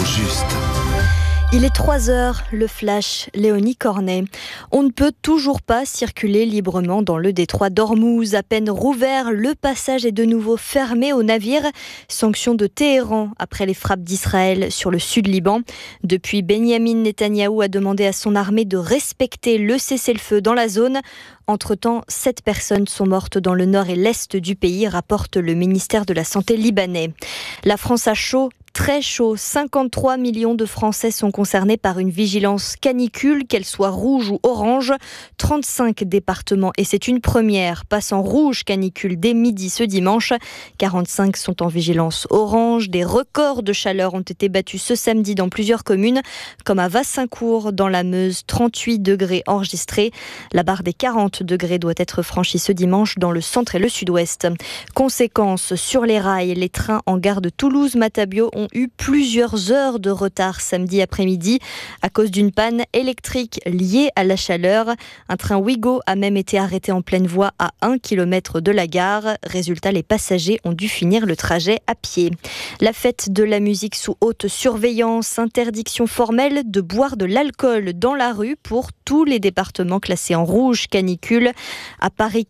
juste. Il est 3h, le flash, Léonie Cornet. On ne peut toujours pas circuler librement dans le détroit d'Ormuz. À peine rouvert, le passage est de nouveau fermé aux navires. Sanction de Téhéran après les frappes d'Israël sur le sud Liban. Depuis, Benyamin Netanyahou a demandé à son armée de respecter le cessez-le-feu dans la zone. Entre-temps, 7 personnes sont mortes dans le nord et l'est du pays, rapporte le ministère de la Santé libanais. La France a chaud. Très chaud, 53 millions de Français sont concernés par une vigilance canicule, qu'elle soit rouge ou orange. 35 départements, et c'est une première, passent en rouge canicule dès midi ce dimanche. 45 sont en vigilance orange. Des records de chaleur ont été battus ce samedi dans plusieurs communes, comme à Wassincourt, dans la Meuse, 38 degrés enregistrés. La barre des 40 degrés doit être franchie ce dimanche dans le centre et le sud-ouest. Conséquence, sur les rails, les trains en gare de Toulouse-Matabio ont eu plusieurs heures de retard samedi après-midi à cause d'une panne électrique liée à la chaleur. Un train Ouigo a même été arrêté en pleine voie à 1 km de la gare. Résultat, les passagers ont dû finir le trajet à pied. La fête de la musique sous haute surveillance, interdiction formelle de boire de l'alcool dans la rue pour tous les départements classés en rouge canicule. À Paris,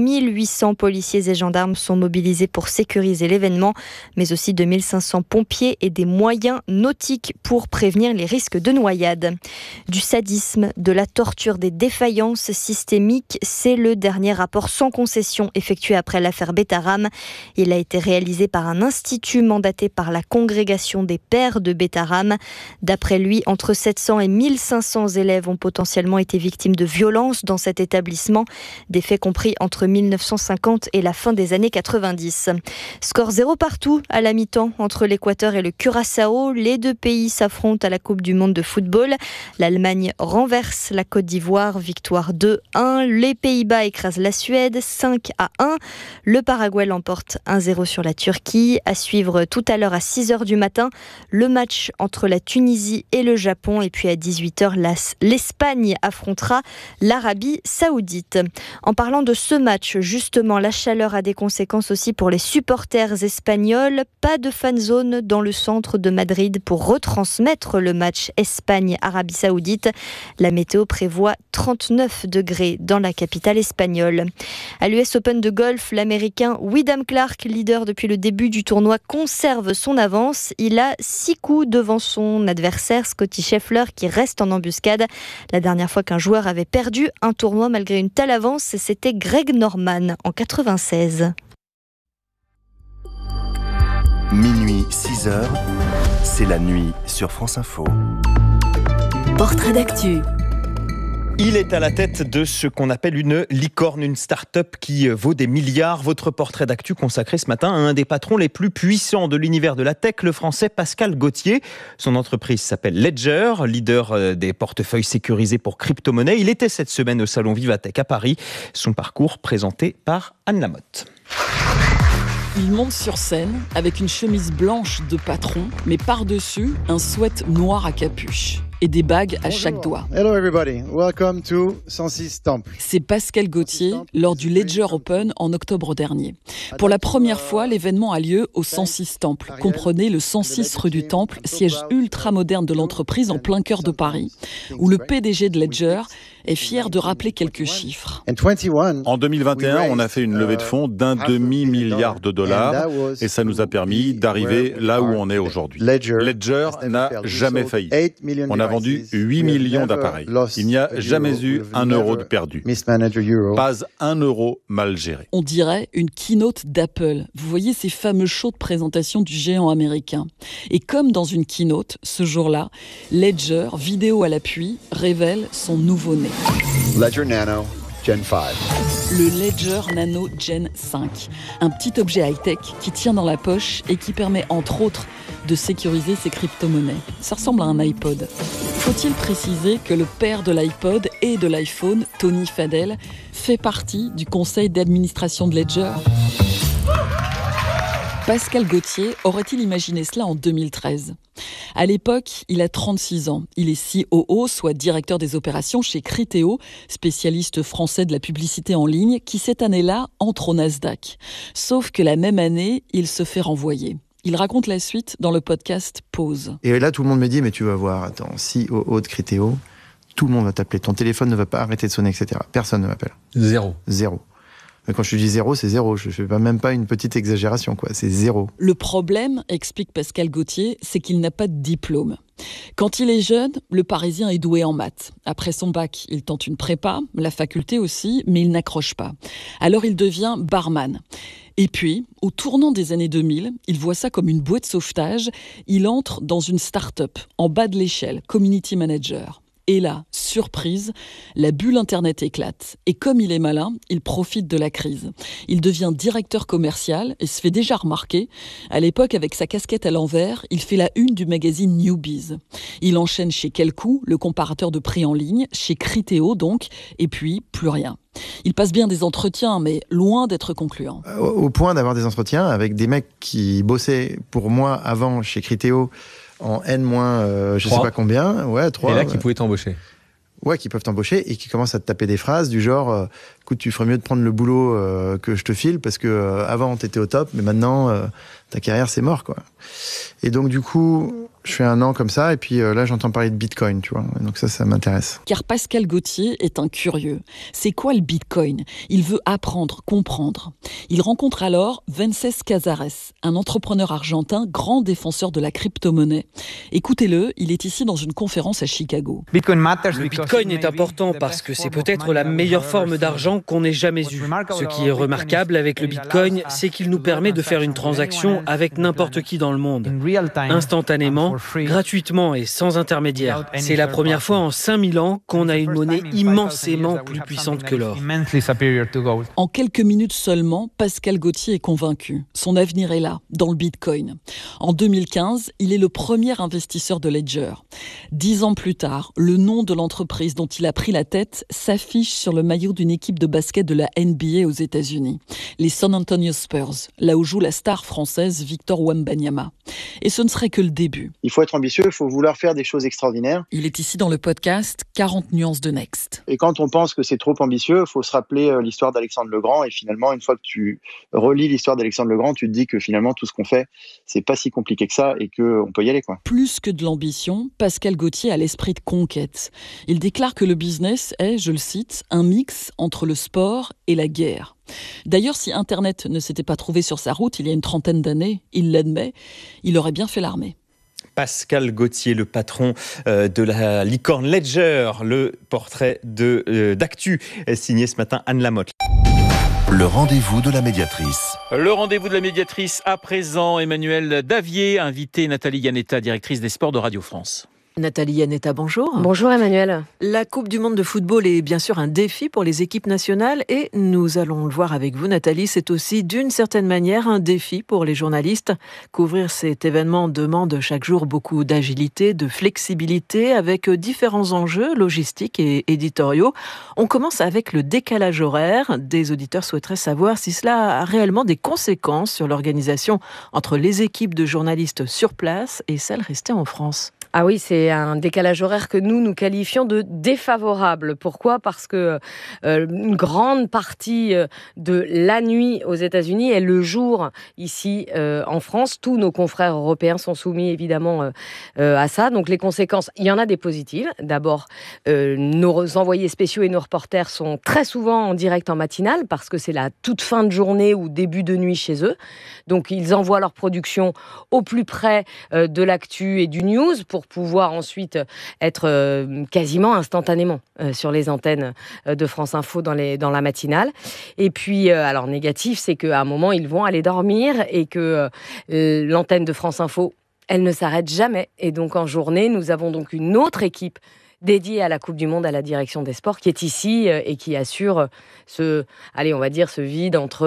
4800 policiers et gendarmes sont mobilisés pour sécuriser l'événement, mais aussi 2500 pompiers et des moyens nautiques pour prévenir les risques de noyade. Du sadisme, de la torture, des défaillances systémiques, c'est le dernier rapport sans concession effectué après l'affaire Betaram. Il a été réalisé par un institut mandaté par la Congrégation des Pères de Betaram. D'après lui, entre 700 et 1500 élèves ont potentiellement été victimes de violences dans cet établissement, des faits compris entre 1950 et la fin des années 90. Score 0 partout à la mi-temps entre l'Équateur et le Curaçao. Les deux pays s'affrontent à la Coupe du Monde de football. L'Allemagne renverse la Côte d'Ivoire, victoire 2-1. Les Pays-Bas écrasent la Suède 5-1. Le Paraguay l'emporte 1-0 sur la Turquie. À suivre tout à l'heure à 6h du matin, le match entre la Tunisie et le Japon. Et puis à 18h, l'Espagne affrontera l'Arabie Saoudite. En parlant de ce match, justement, la chaleur a des conséquences aussi pour les supporters espagnols. Pas de fan zone dans le centre de Madrid pour retransmettre le match Espagne-Arabie Saoudite. La météo prévoit 39 degrés dans la capitale espagnole. À l'US Open de golf, l'Américain Wyndham Clark, leader depuis le début du tournoi, conserve son avance. Il a 6 coups devant son adversaire Scottie Scheffler qui reste en embuscade. La dernière fois qu'un joueur avait perdu un tournoi malgré une telle avance, c'était Greg Norman en 96. Minuit, 6h, c'est la nuit sur France Info. Portrait d'actu. Il est à la tête de ce qu'on appelle une licorne, une start-up qui vaut des milliards. Votre portrait d'actu consacré ce matin à un des patrons les plus puissants de l'univers de la tech, le français Pascal Gauthier. Son entreprise s'appelle Ledger, leader des portefeuilles sécurisés pour crypto-monnaies. Il était cette semaine au salon Vivatech à Paris. Son parcours présenté par Anne Lamotte. Il monte sur scène avec une chemise blanche de patron, mais par-dessus, un sweat noir à capuche et des bagues à chaque doigt. Hello everybody, welcome to 106 Temple. C'est Pascal Gauthier lors du Ledger Open en octobre dernier. Pour la première fois, l'événement a lieu au 106 Temple. Comprenez le 106 rue du Temple, siège ultra moderne de l'entreprise en plein cœur de Paris, où le PDG de Ledger est fier de rappeler quelques chiffres. En 2021, on a fait une levée de fonds d'1 demi-milliard de dollars et ça nous a permis d'arriver là où on est aujourd'hui. Ledger n'a jamais failli. On a vendu 8 millions d'appareils. Il n'y a jamais eu un euro de perdu. Pas un euro mal géré. On dirait une keynote d'Apple. Vous voyez ces fameux shows de présentation du géant américain. Et comme dans une keynote, ce jour-là, Ledger, vidéo à l'appui, révèle son nouveau-né. Ledger Nano Gen 5. Le Ledger Nano Gen 5. Un petit objet high-tech qui tient dans la poche et qui permet entre autres de sécuriser ses crypto-monnaies. Ça ressemble à un iPod. Faut-il préciser que le père de l'iPod et de l'iPhone, Tony Fadell, fait partie du conseil d'administration de Ledger ? Pascal Gauthier aurait-il imaginé cela en 2013 ? À l'époque, il a 36 ans. Il est COO, soit directeur des opérations chez Criteo, spécialiste français de la publicité en ligne, qui cette année-là entre au Nasdaq. Sauf que la même année, il se fait renvoyer. Il raconte la suite dans le podcast Pause. Et là, tout le monde me dit, mais tu vas voir, attends, COO de Criteo, tout le monde va t'appeler. Ton téléphone ne va pas arrêter de sonner, etc. Personne ne m'appelle. Zéro. Mais quand je te dis zéro, c'est zéro. Je ne fais même pas une petite exagération, quoi. C'est zéro. Le problème, explique Pascal Gauthier, c'est qu'il n'a pas de diplôme. Quand il est jeune, le Parisien est doué en maths. Après son bac, il tente une prépa, la faculté aussi, mais il n'accroche pas. Alors il devient barman. Et puis, au tournant des années 2000, il voit ça comme une bouée de sauvetage. Il entre dans une start-up, en bas de l'échelle, community manager. Et là, surprise, la bulle Internet éclate. Et comme il est malin, il profite de la crise. Il devient directeur commercial et se fait déjà remarquer. À l'époque, avec sa casquette à l'envers, il fait la une du magazine Newbiz. Il enchaîne chez Quelcoup, le comparateur de prix en ligne, chez Criteo donc, et puis plus rien. Il passe bien des entretiens, mais loin d'être concluant. Au point d'avoir des entretiens avec des mecs qui bossaient pour moi avant chez Criteo, en N-, je sais pas combien. Ouais, 3. Et là, qui pouvaient t'embaucher. Ouais, qui peuvent t'embaucher et qui commencent à te taper des phrases du genre écoute, tu ferais mieux de prendre le boulot que je te file parce que avant t'étais au top, mais maintenant ta carrière c'est mort, quoi. Et donc du coup, je fais un an comme ça et puis là j'entends parler de Bitcoin, tu vois. Donc ça m'intéresse. Car Pascal Gauthier est un curieux. C'est quoi le Bitcoin ? Il veut apprendre, comprendre. Il rencontre alors Wences Casares, un entrepreneur argentin, grand défenseur de la crypto-monnaie. Écoutez-le, il est ici dans une conférence à Chicago. Le Bitcoin est important parce que c'est peut-être la meilleure forme d'argent qu'on ait jamais eue. Ce qui est remarquable avec le Bitcoin, c'est qu'il nous permet de faire une transaction avec n'importe qui dans le monde, instantanément, gratuitement et sans intermédiaire. C'est la première fois en 5000 ans qu'on a une monnaie immensément plus puissante que l'or. En quelques minutes seulement, Pascal Gauthier est convaincu. Son avenir est là, dans le Bitcoin. En 2015, il est le premier investisseur de Ledger. 10 ans plus tard, le nom de l'entreprise dont il a pris la tête s'affiche sur le maillot d'une équipe de basket de la NBA aux États-Unis, les San Antonio Spurs, là où joue la star française Victor Wembanyama. Et ce ne serait que le début. Il faut être ambitieux, il faut vouloir faire des choses extraordinaires. Il est ici dans le podcast 40 nuances de Next. Et quand on pense que c'est trop ambitieux, il faut se rappeler l'histoire d'Alexandre le Grand. Et finalement, une fois que tu relis l'histoire d'Alexandre le Grand, tu te dis que finalement, tout ce qu'on fait, c'est pas si compliqué que ça et qu'on peut y aller, quoi. Plus que de l'ambition, Pascal Gauthier a l'esprit de conquête. Il déclare que le business est, je le cite, un mix entre le sport et la guerre. D'ailleurs, si Internet ne s'était pas trouvé sur sa route il y a une 30aine d'années, il l'admet, il aurait bien fait l'armée. Pascal Gauthier, le patron de la licorne Ledger, le portrait d'Actu, signé ce matin Anne Lamotte. Le rendez-vous de la médiatrice. Le rendez-vous de la médiatrice à présent, Emmanuel Davier, invité Nathalie Yanetta, directrice des sports de Radio France. Nathalie Yanetta, bonjour. Bonjour Emmanuel. La Coupe du monde de football est bien sûr un défi pour les équipes nationales et nous allons le voir avec vous Nathalie, c'est aussi d'une certaine manière un défi pour les journalistes. Couvrir cet événement demande chaque jour beaucoup d'agilité, de flexibilité avec différents enjeux logistiques et éditoriaux. On commence avec le décalage horaire. Des auditeurs souhaiteraient savoir si cela a réellement des conséquences sur l'organisation entre les équipes de journalistes sur place et celles restées en France. Ah oui, c'est un décalage horaire que nous qualifions de défavorable. Pourquoi ? Parce que une grande partie de la nuit aux États-Unis est le jour ici en France. Tous nos confrères européens sont soumis évidemment à ça. Donc les conséquences, il y en a des positives. D'abord, nos envoyés spéciaux et nos reporters sont très souvent en direct en matinale parce que c'est la toute fin de journée ou début de nuit chez eux. Donc ils envoient leur production au plus près de l'actu et du news pour pouvoir ensuite être quasiment instantanément sur les antennes de France Info dans la matinale. Et puis, alors négatif, c'est qu'à un moment, ils vont aller dormir et que l'antenne de France Info, elle ne s'arrête jamais. Et donc en journée, nous avons donc une autre équipe dédiée à la Coupe du Monde, à la direction des sports, qui est ici et qui assure ce vide entre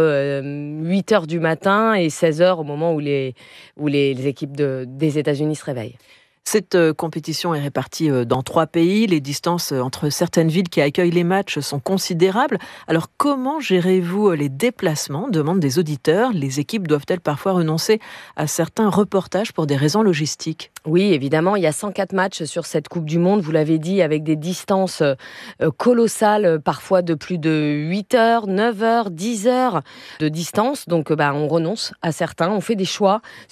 8h du matin et 16h au moment où les équipes des États-Unis se réveillent. Cette compétition est répartie dans 3 pays. Les distances entre certaines villes qui accueillent les matchs sont considérables. Alors, comment gérez-vous les déplacements ? Demandent des auditeurs. Les équipes doivent-elles parfois renoncer à certains reportages pour des raisons logistiques ? Oui, évidemment, il y a 104 matchs sur cette Coupe du Monde, vous l'avez dit, avec des distances colossales, parfois de plus de 8 heures, 9 heures, 10 heures de distance. Donc, on renonce à certains, on fait des choix, ce qui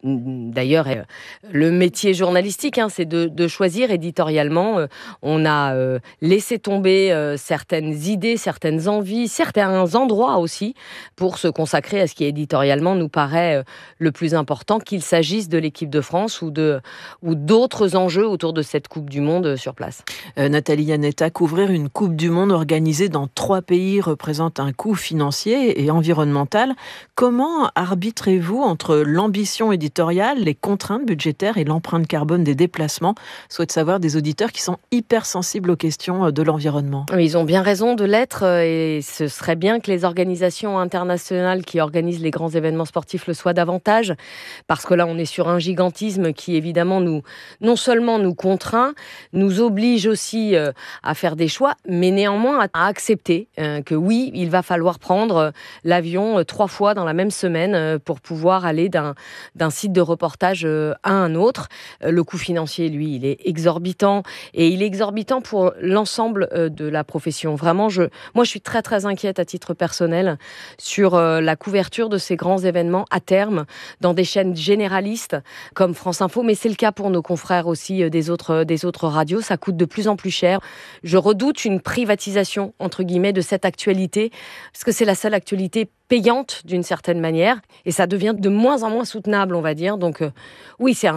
d'ailleurs le métier journalistique, c'est de choisir éditorialement. On a laissé tomber certaines idées, certaines envies, certains endroits aussi, pour se consacrer à ce qui éditorialement nous paraît le plus important, qu'il s'agisse de l'équipe de France ou d'autres enjeux autour de cette Coupe du Monde sur place. Nathalie Iannetta, couvrir une Coupe du Monde organisée dans 3 pays représente un coût financier et environnemental. Comment arbitrez-vous entre l'ambition éditoriale, les contraintes budgétaires et l'empreinte carbone des déplacements? Souhaite savoir des auditeurs qui sont hyper sensibles aux questions de l'environnement. Ils ont bien raison de l'être et ce serait bien que les organisations internationales qui organisent les grands événements sportifs le soient davantage, parce que là on est sur un gigantisme qui évidemment non seulement nous contraint, nous oblige aussi à faire des choix, mais néanmoins à accepter que oui, il va falloir prendre l'avion 3 fois dans la même semaine pour pouvoir aller d'un site de reportage à un autre. Le coût financier, lui, il est exorbitant et il est exorbitant pour l'ensemble de la profession. Vraiment, moi, je suis très, très inquiète à titre personnel sur la couverture de ces grands événements à terme dans des chaînes généralistes comme France Info, mais c'est le cas pour nos confrères aussi des autres radios. Ça coûte de plus en plus cher. Je redoute une privatisation, entre guillemets, de cette actualité, parce que c'est la seule actualité payante d'une certaine manière, et ça devient de moins en moins soutenable, on va dire. Donc oui, c'est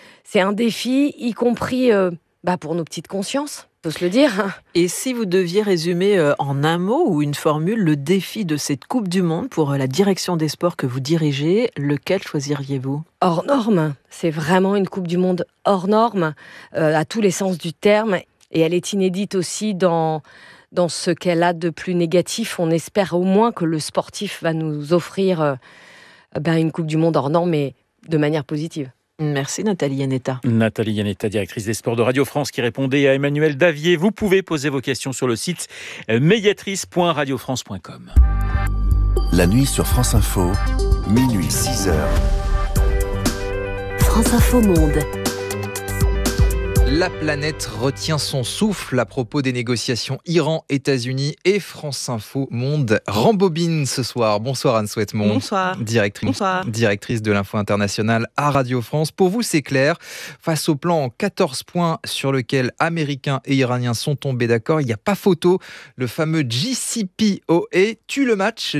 un défi, y compris pour nos petites consciences, faut se le dire. Et si vous deviez résumer en un mot ou une formule le défi de cette Coupe du Monde pour la direction des sports que vous dirigez, lequel choisiriez-vous ? Hors norme, c'est vraiment une Coupe du Monde hors norme, à tous les sens du terme, et elle est inédite aussi dans ce qu'elle a de plus négatif. On espère au moins que le sportif va nous offrir une Coupe du Monde hors norme, mais de manière positive. Merci Nathalie Iannetta. Nathalie Iannetta, directrice des sports de Radio France, qui répondait à Emmanuel Davier. Vous pouvez poser vos questions sur le site médiatrice.radiofrance.com. La nuit sur France Info, minuit 6h. France Info Monde. La planète retient son souffle à propos des négociations Iran-États-Unis et France Info Monde rembobine ce soir. Bonsoir Anne Souhaitemont. Bonsoir. Directrice de l'info internationale à Radio France. Pour vous, c'est clair. Face au plan en 14 points sur lequel Américains et Iraniens sont tombés d'accord, il n'y a pas photo. Le fameux JCPOA tue le match.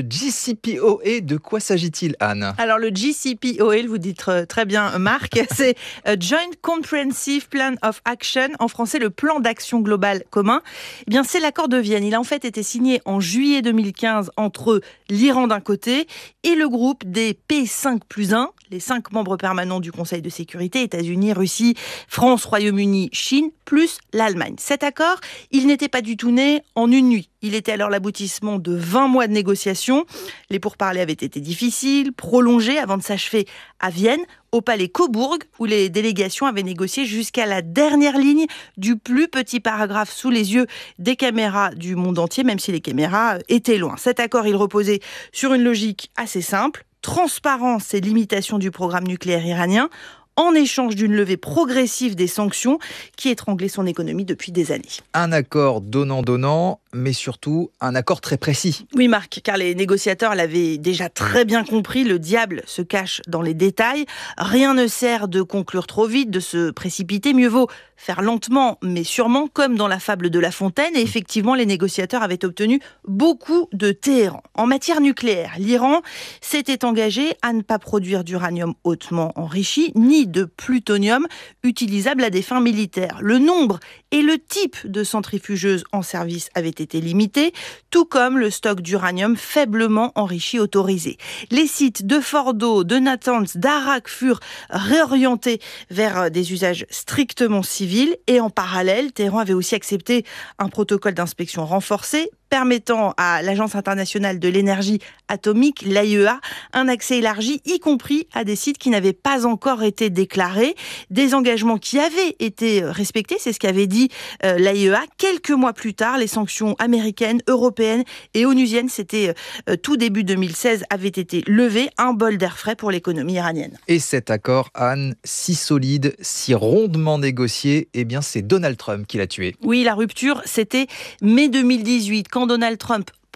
JCPOA, de quoi s'agit-il, Anne ? Alors le JCPOA, vous dites très bien Marc, c'est Joint Comprehensive Plan of Action, en français le plan d'action global commun. Eh bien, c'est l'accord de Vienne. Il a en fait été signé en juillet 2015 entre l'Iran d'un côté et le groupe des P5+1, les 5 membres permanents du Conseil de sécurité, États-Unis, Russie, France, Royaume-Uni, Chine, plus l'Allemagne. Cet accord, il n'était pas du tout né en une nuit. Il était alors l'aboutissement de 20 mois de négociations. Les pourparlers avaient été difficiles, prolongés avant de s'achever à Vienne, au palais Coburg, où les délégations avaient négocié jusqu'à la dernière ligne du plus petit paragraphe sous les yeux des caméras du monde entier, même si les caméras étaient loin. Cet accord, il reposait sur une logique assez simple: transparence et limitation du programme nucléaire iranien, en échange d'une levée progressive des sanctions qui étranglaient son économie depuis des années. Un accord donnant-donnant, mais surtout un accord très précis. Oui Marc, car les négociateurs l'avaient déjà très bien compris, le diable se cache dans les détails. Rien ne sert de conclure trop vite, de se précipiter, mieux vaut faire lentement mais sûrement, comme dans la fable de La Fontaine. Et effectivement, les négociateurs avaient obtenu beaucoup de Téhéran. En matière nucléaire, l'Iran s'était engagé à ne pas produire d'uranium hautement enrichi, ni de plutonium utilisable à des fins militaires. Le nombre et le type de centrifugeuses en service avaient été limités, tout comme le stock d'uranium faiblement enrichi autorisé. Les sites de Fordo, de Natanz, d'Arak furent réorientés vers des usages strictement civils, et en parallèle, Téhéran avait aussi accepté un protocole d'inspection renforcé permettant à l'Agence internationale de l'énergie atomique, l'AIEA, un accès élargi, y compris à des sites qui n'avaient pas encore été déclarés. Des engagements qui avaient été respectés, c'est ce qu'avait dit l'AIEA. Quelques mois plus tard, les sanctions américaines, européennes et onusiennes, c'était tout début 2016, avaient été levées. Un bol d'air frais pour l'économie iranienne. Et cet accord, Anne, si solide, si rondement négocié, eh bien c'est Donald Trump qui l'a tué. Oui, la rupture, c'était mai 2018, quand Donald Trump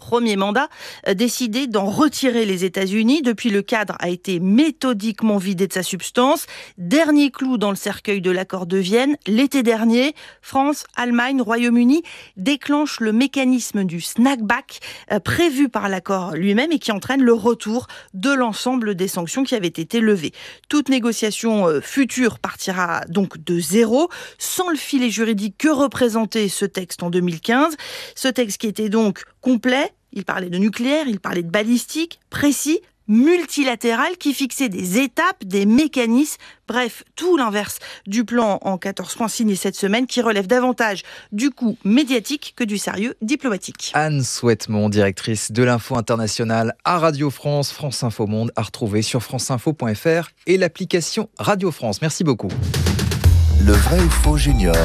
premier mandat, décidé d'en retirer les États-Unis. Depuis, le cadre a été méthodiquement vidé de sa substance. Dernier clou dans le cercueil de l'accord de Vienne, l'été dernier, France, Allemagne, Royaume-Uni déclenchent le mécanisme du snapback prévu par l'accord lui-même et qui entraîne le retour de l'ensemble des sanctions qui avaient été levées. Toute négociation future partira donc de zéro, sans le filet juridique que représentait ce texte en 2015. Ce texte qui était donc complet, il parlait de nucléaire, il parlait de balistique, précis, multilatéral, qui fixait des étapes, des mécanismes, bref, tout l'inverse du plan en 14 points signé cette semaine, qui relève davantage du coût médiatique que du sérieux diplomatique. Anne Souhaitemont, directrice de l'info internationale à Radio France, France Info Monde, à retrouver sur franceinfo.fr et l'application Radio France. Merci beaucoup. Le vrai ou faux junior.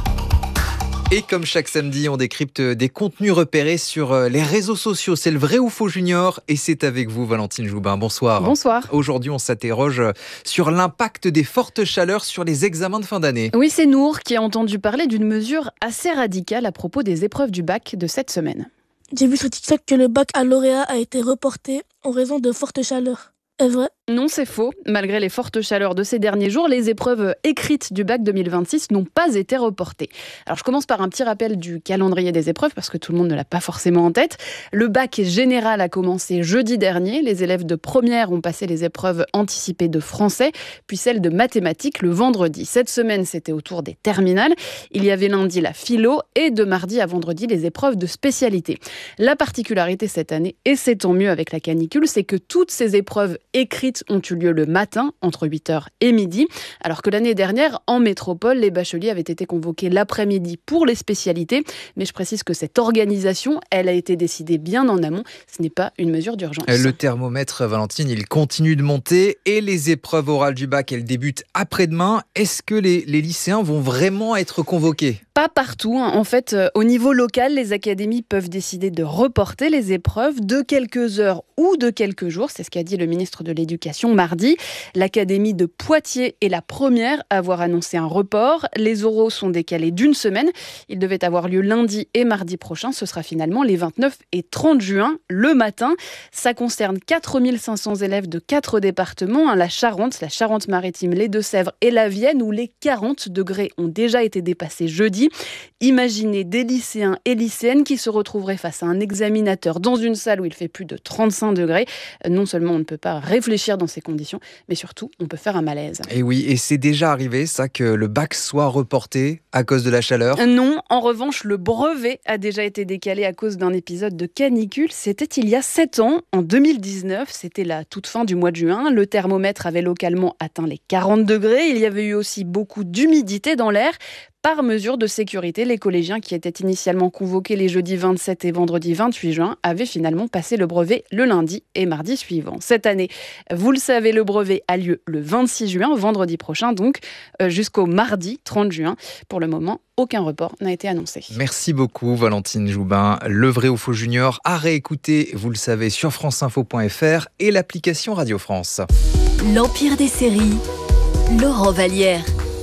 Et comme chaque samedi, on décrypte des contenus repérés sur les réseaux sociaux. C'est le vrai ou faux junior et c'est avec vous, Valentine Joubin. Bonsoir. Bonsoir. Aujourd'hui, on s'interroge sur l'impact des fortes chaleurs sur les examens de fin d'année. Oui, c'est Nour qui a entendu parler d'une mesure assez radicale à propos des épreuves du bac de cette semaine. J'ai vu sur TikTok que le baccalauréat a été reporté en raison de fortes chaleurs. Est vrai ? Non, c'est faux. Malgré les fortes chaleurs de ces derniers jours, les épreuves écrites du bac 2026 n'ont pas été reportées. Alors, je commence par un petit rappel du calendrier des épreuves, parce que tout le monde ne l'a pas forcément en tête. Le bac général a commencé jeudi dernier. Les élèves de première ont passé les épreuves anticipées de français, puis celles de mathématiques le vendredi. Cette semaine, c'était au tour des terminales. Il y avait lundi la philo et de mardi à vendredi les épreuves de spécialité. La particularité cette année, et c'est tant mieux avec la canicule, c'est que toutes ces épreuves écrites ont eu lieu le matin, entre 8h et midi, alors que l'année dernière, en métropole, les bacheliers avaient été convoqués l'après-midi pour les spécialités. Mais je précise que cette organisation, elle a été décidée bien en amont. Ce n'est pas une mesure d'urgence. Le thermomètre, Valentine, il continue de monter et les épreuves orales du bac, elles débutent après-demain. Est-ce que les lycéens vont vraiment être convoqués ? Pas partout. En fait, au niveau local, les académies peuvent décider de reporter les épreuves de quelques heures ou de quelques jours. C'est ce qu'a dit le ministre de l'Éducation mardi. L'académie de Poitiers est la première à avoir annoncé un report. Les oraux sont décalés d'une semaine. Ils devaient avoir lieu lundi et mardi prochain. Ce sera finalement les 29 et 30 juin, le matin. Ça concerne 4500 élèves de 4 départements. La Charente, la Charente-Maritime, les Deux-Sèvres et la Vienne, où les 40 degrés ont déjà été dépassés jeudi. Imaginez des lycéens et lycéennes qui se retrouveraient face à un examinateur dans une salle où il fait plus de 35 degrés. Non seulement on ne peut pas réfléchir dans ces conditions, mais surtout on peut faire un malaise. Et oui, et c'est déjà arrivé ça que le bac soit reporté à cause de la chaleur ? Non, en revanche le brevet a déjà été décalé à cause d'un épisode de canicule. C'était il y a 7 ans, en 2019, c'était la toute fin du mois de juin. Le thermomètre avait localement atteint les 40 degrés. Il y avait eu aussi beaucoup d'humidité dans l'air. Par mesure de sécurité, les collégiens qui étaient initialement convoqués les jeudis 27 et vendredi 28 juin avaient finalement passé le brevet le lundi et mardi suivant. Cette année, vous le savez, le brevet a lieu le 26 juin, vendredi prochain, donc jusqu'au mardi 30 juin. Pour le moment, aucun report n'a été annoncé. Merci beaucoup Valentine Joubin. Le vrai ou faux junior à réécouter, vous le savez, sur franceinfo.fr et l'application Radio France. L'Empire des séries, Laurent Vallière.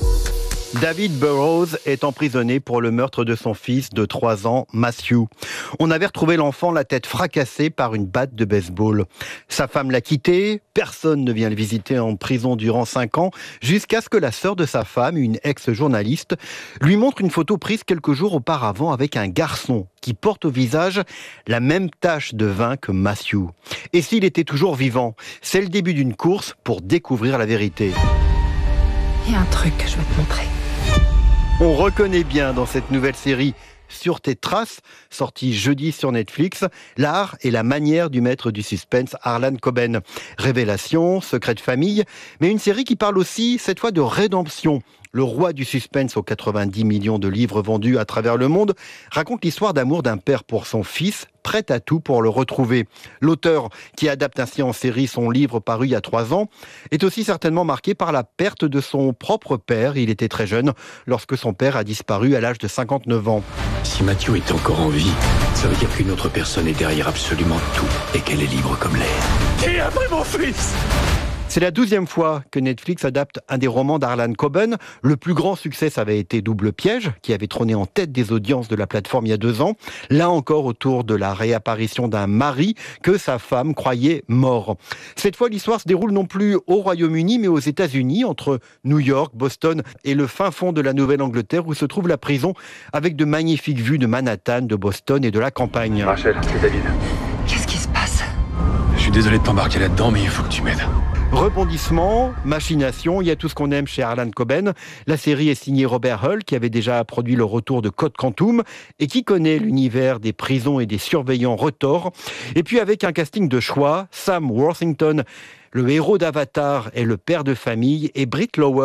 David Burrows est emprisonné pour le meurtre de son fils de 3 ans, Matthew. On avait retrouvé l'enfant la tête fracassée par une batte de baseball. Sa femme l'a quitté, personne ne vient le visiter en prison durant 5 ans, jusqu'à ce que la sœur de sa femme, une ex-journaliste, lui montre une photo prise quelques jours auparavant avec un garçon qui porte au visage la même tache de vin que Matthew. Et s'il était toujours vivant, c'est le début d'une course pour découvrir la vérité. Il y a un truc que je veux te montrer. On reconnaît bien dans cette nouvelle série Sur tes traces, sortie jeudi sur Netflix, l'art et la manière du maître du suspense Harlan Coben. Révélation, secret de famille, mais une série qui parle aussi cette fois de rédemption. Le roi du suspense aux 90 millions de livres vendus à travers le monde raconte l'histoire d'amour d'un père pour son fils, prêt à tout pour le retrouver. L'auteur, qui adapte ainsi en série son livre paru il y a 3 ans, est aussi certainement marqué par la perte de son propre père. Il était très jeune lorsque son père a disparu à l'âge de 59 ans. Si Matthew est encore en vie, ça veut dire qu'une autre personne est derrière absolument tout et qu'elle est libre comme l'air. Qui a pris mon fils ? C'est la 12e fois que Netflix adapte un des romans d'Harlan Coben. Le plus grand succès, ça avait été Double Piège, qui avait trôné en tête des audiences de la plateforme il y a 2 ans. Là encore, autour de la réapparition d'un mari que sa femme croyait mort. Cette fois, l'histoire se déroule non plus au Royaume-Uni, mais aux États-Unis, entre New York, Boston et le fin fond de la Nouvelle-Angleterre, où se trouve la prison, avec de magnifiques vues de Manhattan, de Boston et de la campagne. Rachel, c'est David. Qu'est-ce qui se passe? Je suis désolé de t'embarquer là-dedans, mais il faut que tu m'aides. Rebondissement, machination, il y a tout ce qu'on aime chez Harlan Coben. La série est signée Robert Hull, qui avait déjà produit le retour de Code Quantum et qui connaît l'univers des prisons et des surveillants retors. Et puis avec un casting de choix, Sam Worthington, le héros d'Avatar, est le père de famille, et Britt Lower,